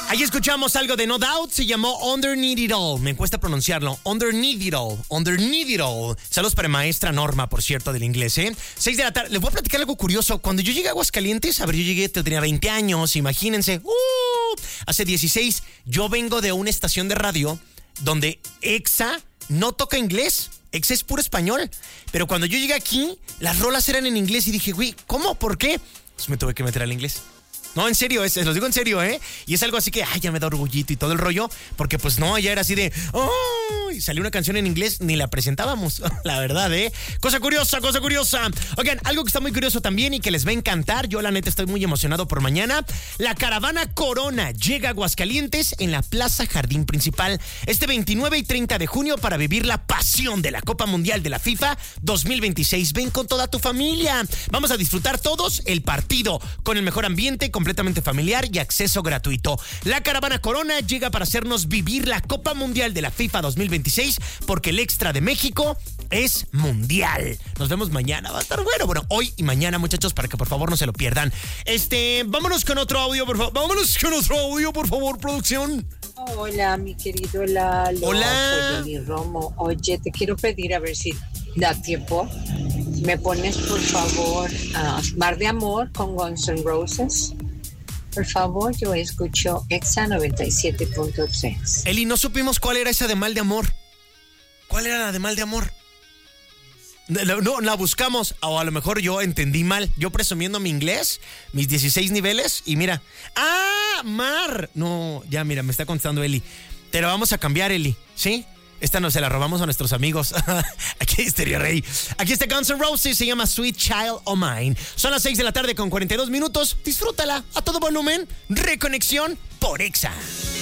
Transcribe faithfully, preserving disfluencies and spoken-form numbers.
Ahí escuchamos algo de No Doubt, se llamó Underneath It All. Me cuesta pronunciarlo. Underneath It All. Underneath It All. Saludos para maestra Norma, por cierto, del inglés, ¿eh? Seis de la tarde. Les voy a platicar algo curioso. Cuando yo llegué a Aguascalientes, a ver, yo llegué, tenía veinte años, imagínense. Uh, hace dieciséis, yo vengo de una estación de radio donde Exa no toca inglés. Exa es puro español. Pero cuando yo llegué aquí, las rolas eran en inglés y dije, güey, ¿cómo? ¿Por qué? Pues me tuve que meter al inglés. No, en serio, es, los digo en serio, ¿eh? Y es algo así que, ay, ya me da orgullito y todo el rollo, porque pues no, ya era así de, oh, y salió una canción en inglés, ni la presentábamos, la verdad, ¿eh? Cosa curiosa, cosa curiosa. Oigan, algo que está muy curioso también y que les va a encantar, yo la neta estoy muy emocionado por mañana, la caravana Corona llega a Aguascalientes en la Plaza Jardín Principal este veintinueve y treinta de junio para vivir la pasión de la Copa Mundial de la FIFA dos mil veintiséis. Ven con toda tu familia. Vamos a disfrutar todos el partido con el mejor ambiente, con completamente familiar y acceso gratuito. La caravana Corona llega para hacernos vivir la Copa Mundial de la FIFA dos mil veintiséis porque el extra de México es mundial. Nos vemos mañana, va a estar bueno. Bueno, hoy y mañana, muchachos, para que por favor no se lo pierdan. Este, vámonos con otro audio, por favor. Vámonos con otro audio, por favor, producción. Hola, mi querido Lalo. Hola. Soy Jenny Romo. Oye, te quiero pedir a ver si da tiempo. ¿Me pones, por favor, uh, Mar de Amor con Guns N' Roses? Por favor, yo escucho Exa noventa y siete punto tres. Eli, no supimos cuál era esa de Mal de Amor. ¿Cuál era la de Mal de Amor? No, no, la buscamos, o a lo mejor yo entendí mal. Yo presumiendo mi inglés, mis dieciséis niveles, y mira. ¡Ah! Mar. No, ya mira, me está contestando Eli. Te la vamos a cambiar, Eli, ¿sí? Esta no se la robamos a nuestros amigos. Aquí Stereo Rey. Aquí está Guns N' Roses, se llama Sweet Child O' Mine. Son las seis de la tarde con cuarenta y dos minutos. Disfrútala a todo volumen. Reconexión por Exa.